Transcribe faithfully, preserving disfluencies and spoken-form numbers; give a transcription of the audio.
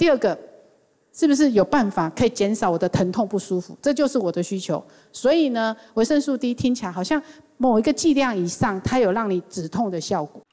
第二个，是不是有办法可以减少我的疼痛不舒服？这就是我的需求。所以呢，维生素 D 听起来好像某一个剂量以上，它有让你止痛的效果。